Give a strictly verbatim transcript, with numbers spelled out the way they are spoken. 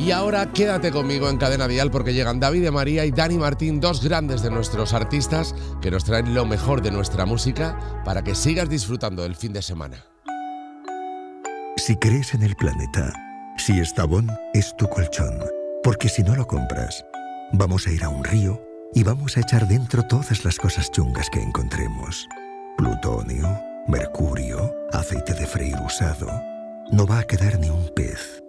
Y ahora quédate conmigo en Cadena Dial porque llegan David de María y Dani Martín, dos grandes de nuestros artistas que nos traen lo mejor de nuestra música para que sigas disfrutando del fin de semana. Si crees en el planeta, Siestabón es tu colchón, porque si no lo compras, vamos a ir a un río y vamos a echar dentro todas las cosas chungas que encontremos. Plutonio, mercurio, aceite de freír usado. No va a quedar ni un pez.